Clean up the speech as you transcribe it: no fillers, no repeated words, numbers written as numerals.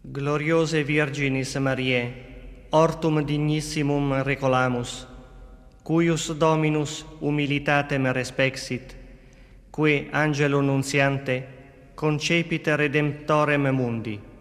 Gloriose Virginis Mariae, ortum dignissimum recolamus, cuius Dominus humilitatem respexit, que angelo nuntiante concepit Redemptorem mundi.